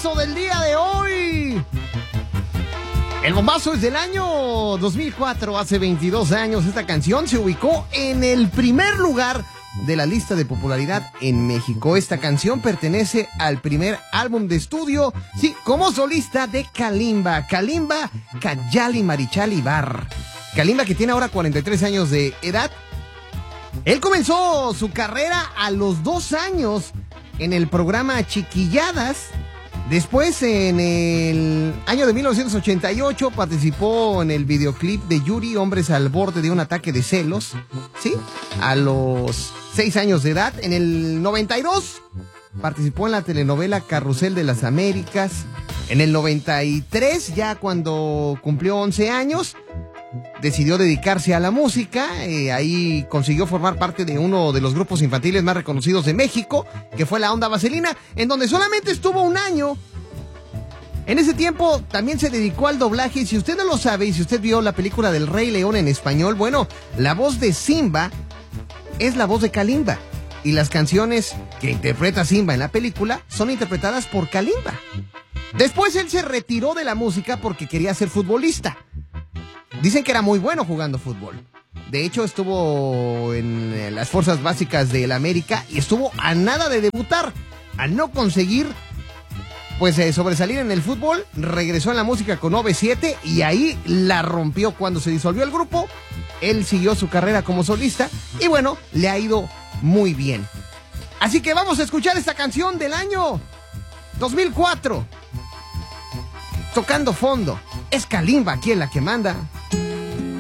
bombazo del día de hoy. El bombazo es del año 2004, hace 22 años. Esta canción se ubicó en el primer lugar de la lista de popularidad en México. Esta canción pertenece al primer álbum de estudio, sí, como solista de Kalimba. Kalimba Cayali Marichal Ibar. Kalimba, que tiene ahora 43 años de edad. Él comenzó su carrera a los 2 años en el programa Chiquilladas. Después, en el año de 1988, participó en el videoclip de Yuri, Hombres al borde de un ataque de celos, ¿sí? A los 6 años de edad. En el 92, participó en la telenovela Carrusel de las Américas. En el 93, ya cuando cumplió 11 años, decidió dedicarse a la música. Ahí consiguió formar parte de uno de los grupos infantiles más reconocidos de México, que fue la Onda Vaselina, en donde solamente estuvo 1 año. En ese tiempo también se dedicó al doblaje, y si usted no lo sabe, y si usted vio la película del Rey León en español, bueno, la voz de Simba es la voz de Kalimba, y las canciones que interpreta Simba en la película son interpretadas por Kalimba. Después él se retiró de la música porque quería ser futbolista. Dicen que era muy bueno jugando fútbol. De hecho, estuvo en las fuerzas básicas del América y estuvo a nada de debutar. Al no conseguir, pues, sobresalir en el fútbol, regresó a la música con OV7 y ahí la rompió. Cuando se disolvió el grupo, él siguió su carrera como solista y, bueno, le ha ido muy bien. Así que vamos a escuchar esta canción del año 2004. Tocando fondo. Es Kalimba quien la que manda.